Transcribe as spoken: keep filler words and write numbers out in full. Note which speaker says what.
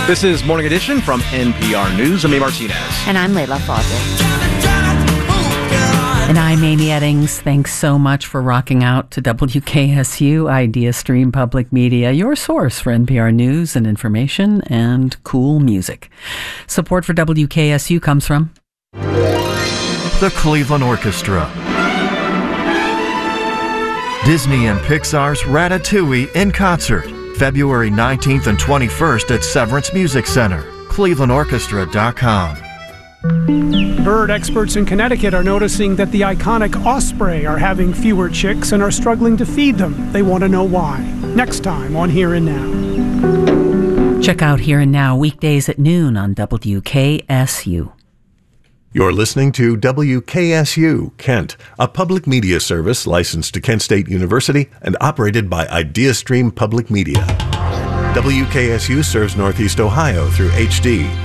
Speaker 1: This is Morning Edition from N P R News. I'm Amy Martinez.
Speaker 2: And I'm Layla Fawcett.
Speaker 3: And I'm Amy Eddings. Thanks so much for rocking out to W K S U Idea Stream Public Media, your source for N P R news and information and cool music. Support for W K S U comes from
Speaker 4: the Cleveland Orchestra, Disney and Pixar's Ratatouille in concert, February nineteenth and twenty-first at Severance Music Center, cleveland orchestra dot com.
Speaker 5: Bird experts in Connecticut are noticing that the iconic osprey are having fewer chicks and are struggling to feed them. They want to know why. Next time on Here and Now.
Speaker 3: Check out Here and Now weekdays at noon on W K S U.
Speaker 6: You're listening to W K S U, Kent, a public media service licensed to Kent State University and operated by IdeaStream Public Media. W K S U serves Northeast Ohio through H D,